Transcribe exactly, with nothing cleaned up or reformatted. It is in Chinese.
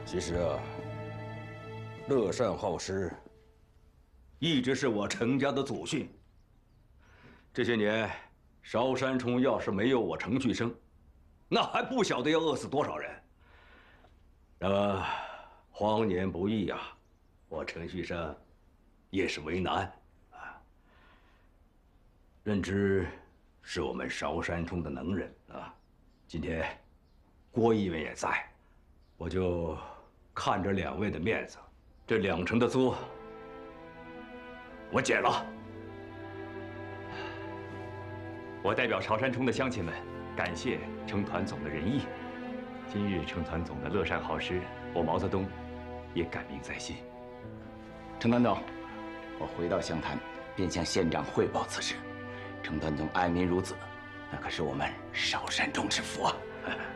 其实啊，乐善好施一直是我程家的祖训。这些年，烧山冲要是没有我程旭生，那还不晓得要饿死多少人。那么，荒年不易呀，我程旭生也是为难啊。任之是我们烧山冲的能人啊，今天郭议员也在，我就看着两位的面子，这两成的租我减了。 我代表朝山冲的乡亲们，感谢程团总的仁义。今日程团总的乐善好施，我毛泽东也感铭在心。 程团总，我回到湘潭，便向县长汇报此事。程团总爱民如子，那可是我们烧山冲之福啊！